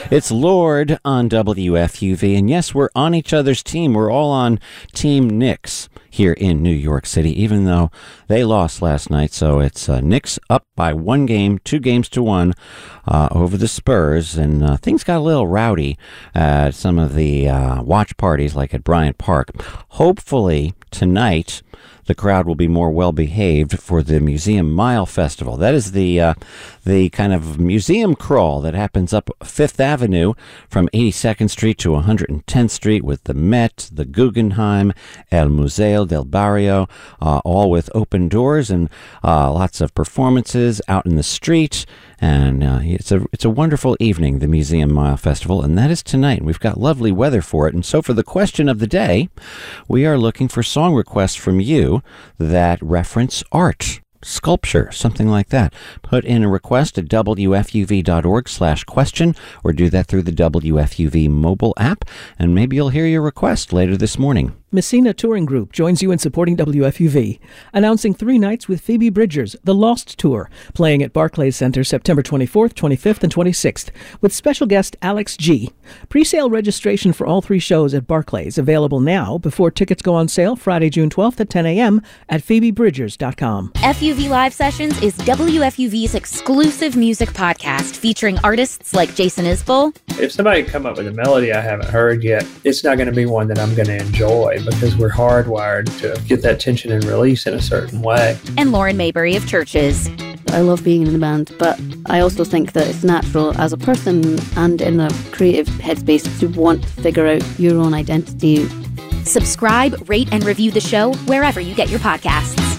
It's Lorde on WFUV. And yes, we're on each other's team. We're all on Team Knicks here in New York City, even though they lost last night. So it's Knicks up by 1 game, 2 games to 1 over the Spurs. And things got a little rowdy at some of the watch parties, like at Bryant Park. Hopefully tonight the crowd will be more well-behaved for the Museum Mile Festival. That is the kind of museum crawl that happens up Fifth Avenue from 82nd Street to 110th Street with the Met, the Guggenheim, El Museo del Barrio, all with open doors and lots of performances out in the street. And it's a wonderful evening, the Museum Mile Festival, and that is tonight. We've got lovely weather for it. And so for the question of the day, we are looking for song requests from you that reference art, sculpture, something like that. Put in a request at wfuv.org/question, or do that through the WFUV mobile app, and maybe you'll hear your request later this morning. Messina Touring Group joins you in supporting WFUV, announcing 3 nights with Phoebe Bridgers, The Lost Tour, playing at Barclays Center September 24th, 25th, and 26th, with special guest Alex G. Pre-sale registration for all 3 shows at Barclays available now before tickets go on sale Friday, June 12th at 10 a.m. at phoebebridgers.com. FUV Live Sessions is WFUV's exclusive music podcast featuring artists like Jason Isbell. If somebody come up with a melody I haven't heard yet, it's not going to be one that I'm going to enjoy, because we're hardwired to get that tension and release in a certain way. And Lauren Maybury of Churches. I love being in the band, but I also think that it's natural as a person and in a creative headspace to want to figure out your own identity. Subscribe, rate, and review the show wherever you get your podcasts.